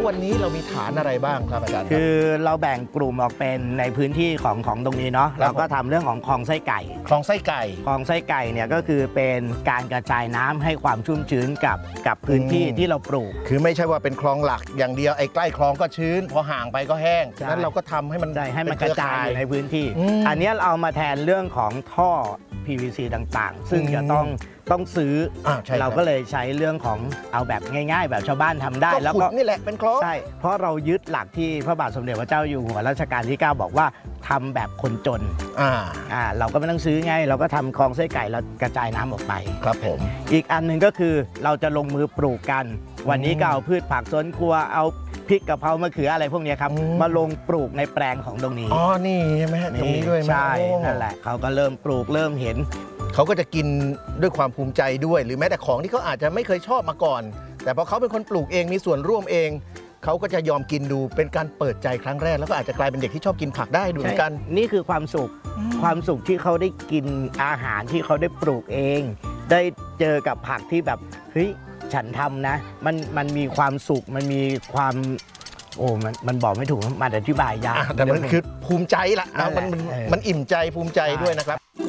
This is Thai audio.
วันนี้เรามีฐานอะไรบ้างครับอาจารย์คือเราแบ่งกลุ่มออกเป็นในพื้นที่ของตรงนี้เนาะเราก็ทำเรื่องของคลองไส้ไก่คลองไส้ไก่คลองไส้ไก่เนี่ยก็คือเป็นการกระจายน้ำให้ความชุ่มชื้นกับพื้นที่ที่เราปลูกคือไม่ใช่ว่าเป็นคลองหลักอย่างเดียวไอ้ใกล้คลองก็ชื้นพอห่างไปก็แห้งฉะนั้นเราก็ทำให้มันกระจายอยู่ในพื้นที่อันนี้เราเอามาแทนเรื่องของท่อ PVC ต่างๆซึ่งจะต้องซื้อเราก็เลยใช้เรื่องของเอาแบบง่ายๆแบบชาวบ้านทำได้แล้วก็นี่แหละเป็นคลองใช่เพราะเรายึดหลักที่พระบาทสมเด็จพระเจ้าอยู่หัวรัชกาลที่ 9บอกว่าทำแบบคนจนเราก็ไม่ต้องซื้อไงเราก็ทำคลองไส้ไก่แล้วกระจายน้ำออกไปครับผมอีกอันหนึ่งก็คือเราจะลงมือปลูกกันวันนี้ก็เอาพืชผักสวนครัวเอาพริกกะเพรามะเขืออะไรพวกนี้ครับมาลงปลูกในแปลงของตรงนี้นี่ใช่ไหมตรงนี้ด้วยใช่นั่นแหละเขาก็เริ่มปลูกเริ่มเห็นเขาก็จะกินด้วยความภูมิใจด้วยหรือแม้แต่ของที่เขาอาจจะไม่เคยชอบมาก่อนแต่พอเขาเป็นคนปลูกเองมีส่วนร่วมเองเขาก็จะยอมกินดูเป็นการเปิดใจครั้งแรกแล้วก็อาจจะกลายเป็นเด็กที่ชอบกินผักได้ดูเหมือนกันนี่คือความสุขที่เขาได้กินอาหารที่เขาได้ปลูกเองได้เจอกับผักที่แบบเฮ้ยฉันทำนะมันมีความสุขมันมีความมันบอกไม่ถูกมันอธิบายยากแต่มันคือภูมิใจละนะมันอิ่มใจภูมิใจด้วยนะครับ